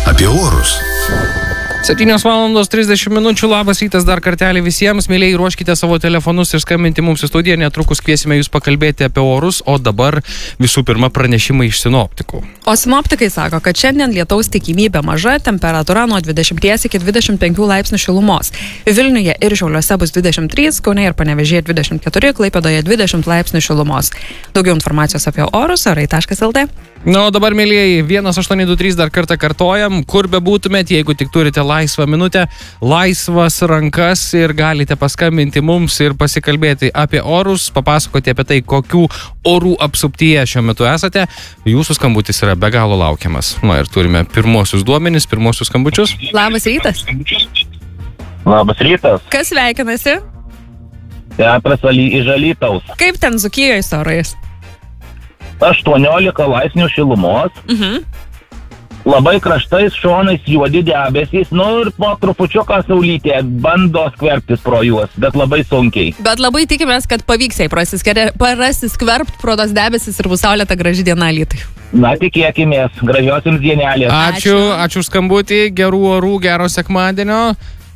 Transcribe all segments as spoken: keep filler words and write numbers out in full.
apie orus. septynios valandos trisdešimt minučių, labas rytas dar kartelį visiems. Mėlyjei, ruoškite savo telefonus ir skambinti mums į studiją, netrukus kviesime jūs pakalbėti apie orus, o dabar visų pirma pranešimai iš sinoptikų. O sinoptikai sako, kad šiandien lietaus tikimybė maža, temperatūra nuo dvidešimt iki dvidešimt penkių laipsnių šilumos. Vilniuje ir Šiauliuose bus dvidešimt trys, Kaune ir Panevėžyje dvidešimt keturi, Klaipėdoje dvidešimt laipsnių šilumos. Daugiau informacijos apie orus orai taškas lt. Na, o dabar, mėlyjei, vienas aštuoni du trys dar kartą kartojam, kur bebūtumėt, jeigu tik turite laisvą minutę, laisvas rankas ir galite paskambinti mums ir pasikalbėti apie orus, papasakoti apie tai, kokių orų apsuptyje šiuo metu esate. Jūsų skambutis yra be galo laukiamas. Na ir turime pirmosius duomenis, pirmosius skambučius. Labas rytas. Labas rytas. Kas sveikinasi? Teatras iš Alytaus. Kaip ten Dzūkijoje su orais? aštuoniolika laipsnių šilumos. Mhm. Labai kraštais šonais juodi debesys, nu ir po trupučiuką saulytė bando skverbtis pro juos, bet labai sunkiai. Bet labai tikimės, kad pavyks jai prasiskverbti pro tos debesis ir bus saulėta graži diena Alytui. Na, tikėkimės, gražios jums dienelės. Ačiū, ačiū už skambutį, gerų orų, gero sekmadienio.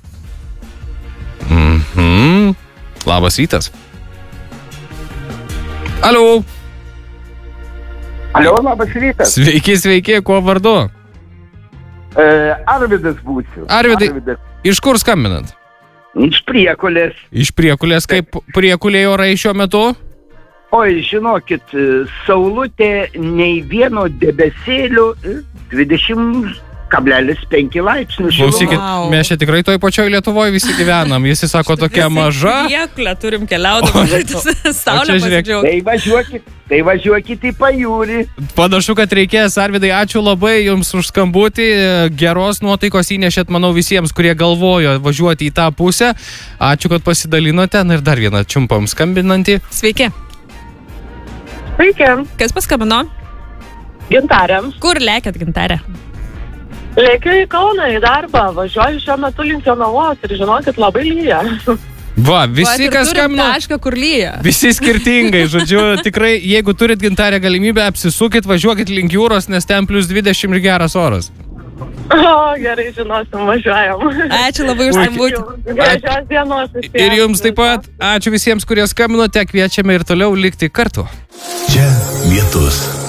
Mhm. Labas rytas. Alio. Alio, labas rytas. Sveiki, sveiki, kuo vardu? E, Arvidas būsiu. Arvidai, Arvidas. iš kur skambinat? Iš Priekulės. Iš Priekulės, kaip Priekulėje orai šiuo metu? Oi, žinokit, saulutė nei vieno debesėlių, dvidešimt kablelis penki laipsnių šilumos. Klausykit, Wow. mes čia tikrai toj pačioj Lietuvoje visi gyvenam. Jis sako tokia maža. Priekulę turim keliaudama, saulę čia žiūrėk. pasidžiaugti. Tai važiuokit, tai važiuokit į pajūrį. Panašu, kad reikės. Arvidai, ačiū labai jums už skambutį. Geros nuotaikos įnešėt, manau, visiems, kurie galvojo važiuoti į tą pusę. Ačiū, kad pasidalinote. Na ir dar vieną čiumpam skambinantį. Sveiki. Sveiki, Kas paskambino? gintarėms. Kur lėkėt, Gintarė? Lėkiu į Kauną į darbą, važiuoju šiuo metu link Jonavos ir žinokit, labai lyja. Va, visi, Vat ir kas turim skambino. tašką, kur lyja. Visi skirtingai, žodžiu, tikrai, jeigu turit Gintarę galimybę, apsisukit, važiuokit link jūros, nes ten plus dvidešimt ir geras oras. O, gerai, žinosim, važiuojam. Ačiū labai už skambutį. Gražios dienos visiems. Ir jums taip pat. Ačiū visiems, kurie skambinote, kviečiame ir toliau likti kartu. Čia lietus.